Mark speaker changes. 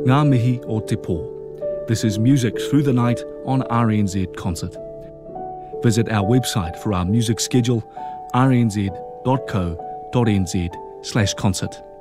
Speaker 1: Ngā mihi o te pō. This is Music Through the Night on RNZ Concert. Visit our website for our music schedule, rnz.co.nz/concert.